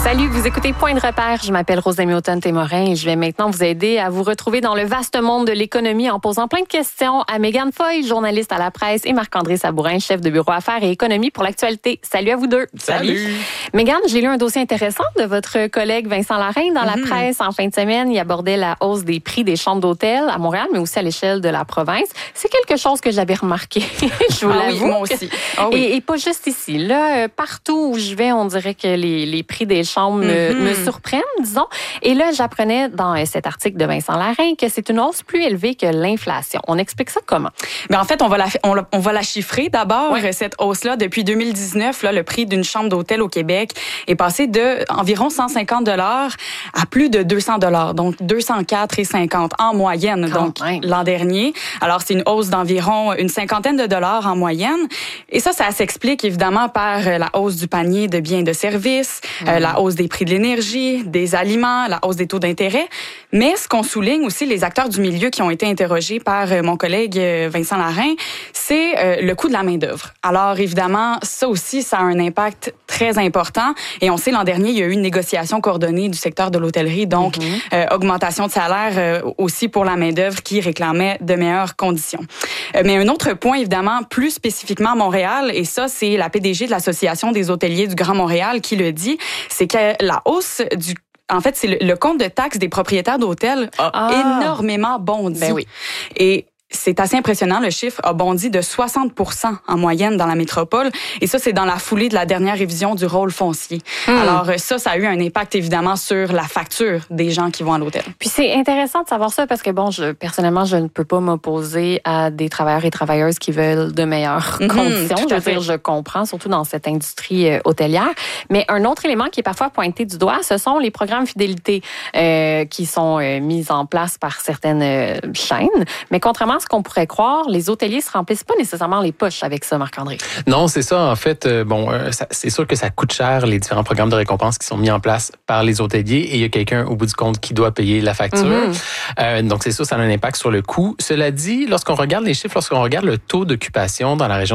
Salut, vous écoutez Point de repère. Je m'appelle Rosemary Automne-Témorin et je vais maintenant vous aider à vous retrouver dans le vaste monde de l'économie en posant plein de questions à Mégane Foy, journaliste à la presse, et Marc-André Sabourin, chef de bureau affaires et économie pour l'actualité. Salut à vous deux. Salut. Mégane, j'ai lu un dossier intéressant de votre collègue Vincent Larrain dans la presse en fin de semaine. Il abordait la hausse des prix des chambres d'hôtel à Montréal, mais aussi à l'échelle de la province. C'est quelque chose que j'avais remarqué, je vous l'avoue. Oui, moi aussi. Et pas juste ici. Là, partout où je vais, on dirait que les prix des chambres me surprennent, disons. Et là, j'apprenais dans cet article de Vincent Larrain que c'est une hausse plus élevée que l'inflation. On explique ça comment? Mais en fait, on va la chiffrer d'abord. Ouais. Cette hausse-là, depuis 2019, là, le prix d'une chambre d'hôtel au Québec est passé de environ 150 $ à plus de 200 $, donc 204,50 en moyenne, donc l'an dernier. Alors, c'est une hausse d'environ une cinquantaine de dollars en moyenne. Et ça s'explique évidemment par la hausse du panier de biens et de services, la hausse des prix de l'énergie, des aliments, la hausse des taux d'intérêt. Mais ce qu'on souligne aussi, les acteurs du milieu qui ont été interrogés par mon collègue Vincent Larrain, c'est le coût de la main-d'œuvre. Alors, évidemment, ça aussi, ça a un impact très important. Et on sait, l'an dernier, il y a eu une négociation coordonnée du secteur de l'hôtellerie, donc augmentation de salaire aussi pour la main-d'œuvre qui réclamait de meilleures conditions. Mais un autre point, évidemment, plus spécifiquement à Montréal, et ça, c'est la PDG de l'Association des hôteliers du Grand Montréal qui le dit, c'est que la hausse en fait, c'est le compte de taxes des propriétaires d'hôtels a énormément bondi. Ben oui. Et c'est assez impressionnant. Le chiffre a bondi de 60% en moyenne dans la métropole. Et ça, c'est dans la foulée de la dernière révision du rôle foncier. Alors ça a eu un impact évidemment sur la facture des gens qui vont à l'hôtel. Puis c'est intéressant de savoir ça parce que personnellement, je ne peux pas m'opposer à des travailleurs et travailleuses qui veulent de meilleures conditions. Je veux dire, je comprends, surtout dans cette industrie hôtelière. Mais un autre élément qui est parfois pointé du doigt, ce sont les programmes fidélité qui sont mis en place par certaines chaînes. Mais contrairement à ce qu'on pourrait croire, les hôteliers se remplissent pas nécessairement les poches avec ça, Marc-André. Non, c'est ça. En fait, c'est sûr que ça coûte cher, les différents programmes de récompense qui sont mis en place par les hôteliers, et il y a quelqu'un au bout du compte qui doit payer la facture. Donc, c'est sûr, ça a un impact sur le coût. Cela dit, lorsqu'on regarde les chiffres, lorsqu'on regarde le taux d'occupation dans la région